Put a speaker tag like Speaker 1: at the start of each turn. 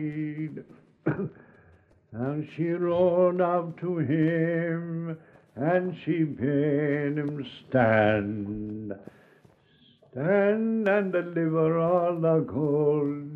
Speaker 1: And she rode up to him, and she bade him stand. Stand and deliver all the gold